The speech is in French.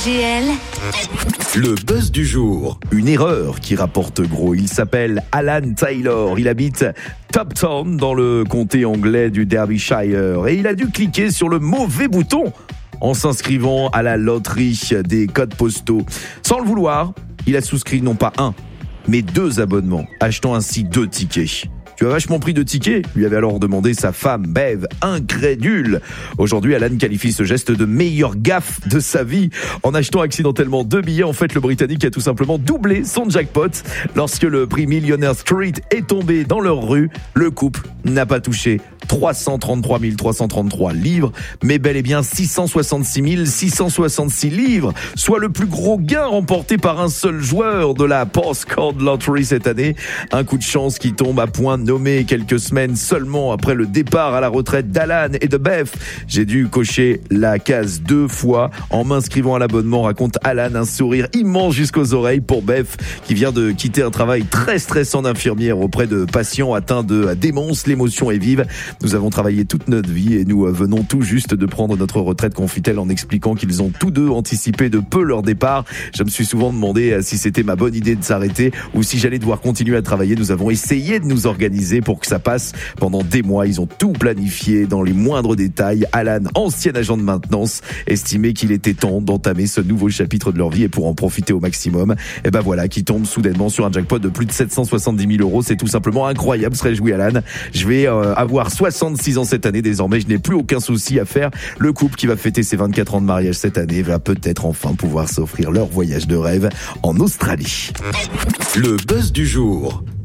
RTL. Le buzz du jour. Une erreur qui rapporte gros. Il s'appelle Alan Taylor. Il habite Topton dans le comté anglais du Derbyshire. Et il a dû cliquer sur le mauvais bouton en s'inscrivant à la loterie des codes postaux. Sans le vouloir, il a souscrit non pas un, mais 2 abonnements, achetant ainsi 2 tickets. Tu as vachement pris de tickets, lui avait alors demandé sa femme, Bev, incrédule. Aujourd'hui, Alan qualifie ce geste de meilleure gaffe de sa vie. En achetant accidentellement 2 billets, en fait, le Britannique a tout simplement doublé son jackpot. Lorsque le prix Millionaire Street est tombé dans leur rue, le couple n'a pas touché 333 333 livres, mais bel et bien 666 666 livres, soit le plus gros gain remporté par un seul joueur de la Postcode Lottery cette année. Un coup de chance qui tombe à point nommé quelques semaines seulement après le départ à la retraite d'Alan et de Beth. J'ai dû cocher la case 2 fois en m'inscrivant à l'abonnement, raconte Alan, un sourire immense jusqu'aux oreilles pour Beth qui vient de quitter un travail très stressant d'infirmière auprès de patients atteints de démence. L'émotion est vive. Nous avons travaillé toute notre vie et nous venons tout juste de prendre notre retraite, confie-t-elle en expliquant qu'ils ont tous deux anticipé de peu leur départ. Je me suis souvent demandé si c'était ma bonne idée de s'arrêter ou si j'allais devoir continuer à travailler. Nous avons essayé de nous organiser pour que ça passe. Pendant des mois, ils ont tout planifié dans les moindres détails. Alan, ancien agent de maintenance, estimait qu'il était temps d'entamer ce nouveau chapitre de leur vie et pour en profiter au maximum. Et ben voilà, qui tombe soudainement sur un jackpot de plus de 770 000 €. C'est tout simplement incroyable, se réjouit Alan. Je vais avoir 66 ans cette année désormais, je n'ai plus aucun souci à faire. Le couple qui va fêter ses 24 ans de mariage cette année va peut-être enfin pouvoir s'offrir leur voyage de rêve en Australie. Le buzz du jour.